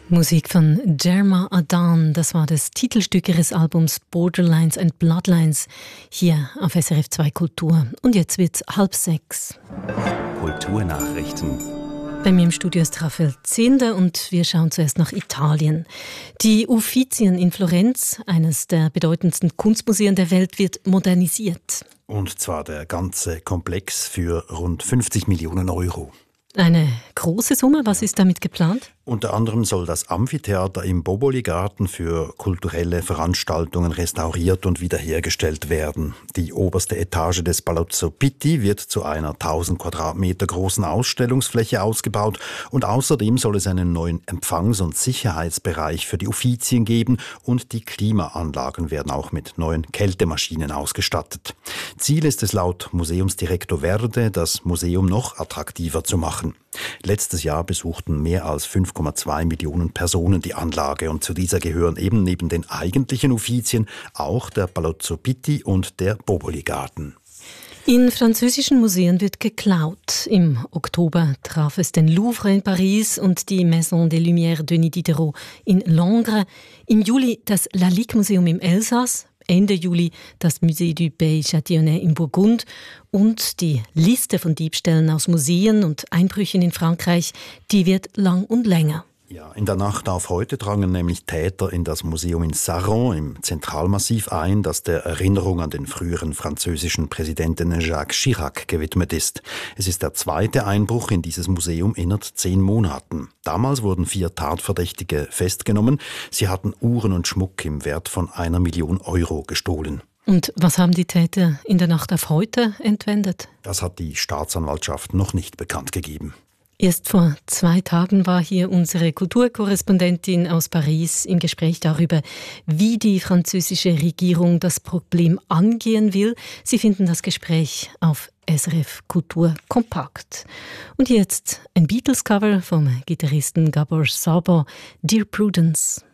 Musik von Derma Adan, das war das Titelstück ihres Albums Borderlines and Bloodlines, hier auf SRF 2 Kultur. Und jetzt wird's 5:30. Kulturnachrichten. Bei mir im Studio ist Raphael Zehnder und wir schauen zuerst nach Italien. Die Uffizien in Florenz, eines der bedeutendsten Kunstmuseen der Welt, wird modernisiert. Und zwar der ganze Komplex für rund 50 Millionen Euro. Eine große Summe, was ist damit geplant? Unter anderem soll das Amphitheater im Boboli-Garten für kulturelle Veranstaltungen restauriert und wiederhergestellt werden. Die oberste Etage des Palazzo Pitti wird zu einer 1000 Quadratmeter großen Ausstellungsfläche ausgebaut und außerdem soll es einen neuen Empfangs- und Sicherheitsbereich für die Uffizien geben und die Klimaanlagen werden auch mit neuen Kältemaschinen ausgestattet. Ziel ist es laut Museumsdirektor Verde, das Museum noch attraktiver zu machen. Letztes Jahr besuchten mehr als 5,2 Millionen Personen die Anlage und zu dieser gehören eben neben den eigentlichen Uffizien auch der Palazzo Pitti und der Boboli-Garten. In französischen Museen wird geklaut. Im Oktober traf es den Louvre in Paris und die Maison des Lumières Denis Diderot in Langres. Im Juli das Lalique-Museum im Elsass. Ende Juli das Musée du Pays Châtillonnais in Burgund und die Liste von Diebstählen aus Museen und Einbrüchen in Frankreich, die wird lang und länger. Ja, in der Nacht auf heute drangen nämlich Täter in das Museum in Saran im Zentralmassiv ein, das der Erinnerung an den früheren französischen Präsidenten Jacques Chirac gewidmet ist. Es ist der zweite Einbruch in dieses Museum innerhalb 10 Monaten. Damals wurden 4 Tatverdächtige festgenommen. Sie hatten Uhren und Schmuck im Wert von 1 Million Euro gestohlen. Und was haben die Täter in der Nacht auf heute entwendet? Das hat die Staatsanwaltschaft noch nicht bekannt gegeben. Erst vor 2 Tagen war hier unsere Kulturkorrespondentin aus Paris im Gespräch darüber, wie die französische Regierung das Problem angehen will. Sie finden das Gespräch auf SRF Kultur kompakt. Und jetzt ein Beatles-Cover vom Gitarristen Gabor Szabo, Dear Prudence.